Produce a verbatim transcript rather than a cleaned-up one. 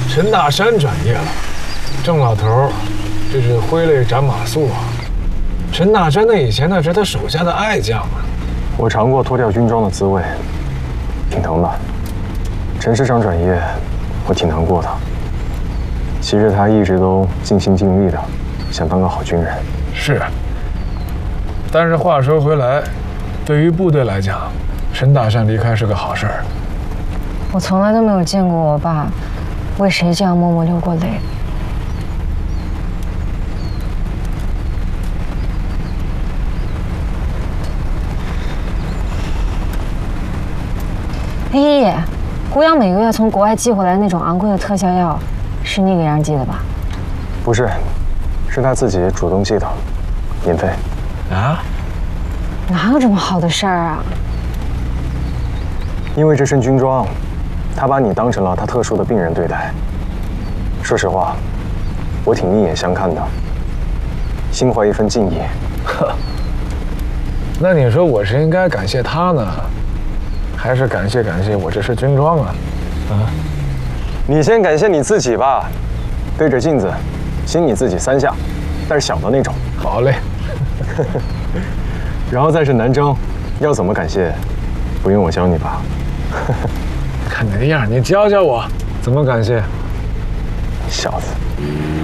陈大山转业了，郑老头，这是挥泪斩马谡啊！陈大山那以前那是他手下的爱将啊。 我尝过脱掉军装的滋味，挺疼的。陈师长转业，我挺难过的。其实他一直都尽心尽力的，想当个好军人。 是。但是话说回来，对于部队来讲，陈大山离开是个好事儿。 我从来都没有见过我爸为谁这样默默流过泪。哎，依依，胡杨每个月从国外寄回来那种昂贵的特效药，是你给人寄的吧？ 不是，是他自己主动寄的，免费。 啊？ 哪有这么好的事儿啊？ 因为这身军装，他把你当成了他特殊的病人对待。说实话，我挺另眼相看的，心怀一份敬意。 呵，那你说我是应该感谢他呢，还是感谢感谢我这身军装啊？啊？ 你先感谢你自己吧，对着镜子，亲你自己三下，但是小的那种。 好嘞。 然后再是南征，要怎么感谢，不用我教你吧？ 看你那样，你教教我怎么感谢。 小子。